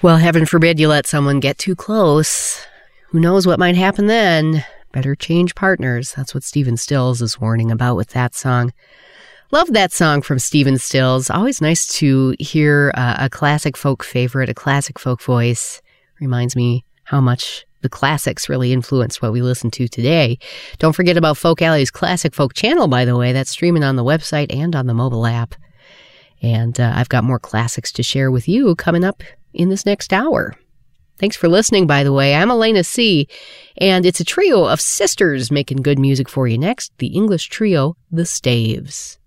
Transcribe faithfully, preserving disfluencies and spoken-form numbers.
Well, heaven forbid you let someone get too close. Who knows what might happen then? Better change partners. That's what Stephen Stills is warning about with that song. Love that song from Stephen Stills. Always nice to hear uh, a classic folk favorite, a classic folk voice. Reminds me how much the classics really influenced what we listen to today. Don't forget about Folk Alley's Classic Folk channel, by the way. That's streaming on the website and on the mobile app. And uh, I've got more classics to share with you coming up in this next hour. Thanks for listening, by the way. I'm Elena C., and it's a trio of sisters making good music for you next, the English trio, The Staves.